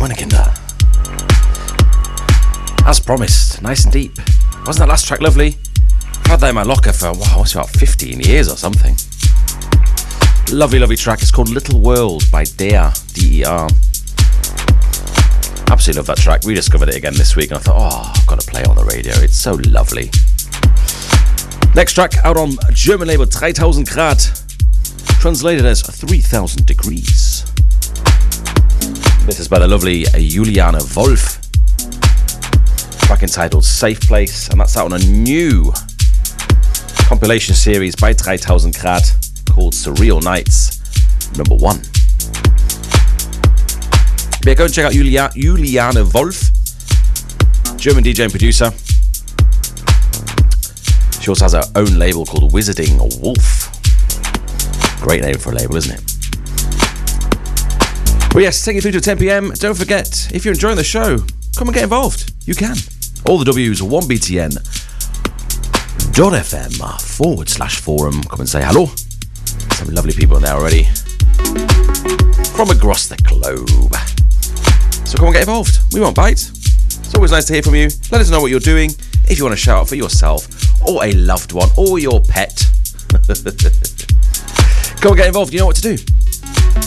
meine Kinder. As promised, nice and deep. Wasn't that last track lovely? I've had that in my locker for, wow, it's about 15 years or something. Lovely, lovely track. It's called Little World by Der, D-E-R. Absolutely love that track. Rediscovered it again this week and I thought, oh, I've got to play it on the radio. It's so lovely. Next track out on German label 3000 Grad, translated as 3000 degrees. This is by the lovely Juliane Wolf. Track entitled Safe Place, and that's out on a new compilation series by 3000 Grad called Surreal Nights #1. Yeah, go and check out Juliane Wolf, German DJ and producer. She also has her own label called Wizarding Wolf. Great name for a label, isn't it? Well, yes, take you through to 10 p.m. Don't forget, if you're enjoying the show, come and get involved. You can. All the W's, 1btn.fm/forum. Come and say hello. Some lovely people there already from across the globe. So come and get involved. We won't bite. It's always nice to hear from you. Let us know what you're doing. If you want to shout out for yourself or a loved one or your pet. Come and get involved. You know what to do.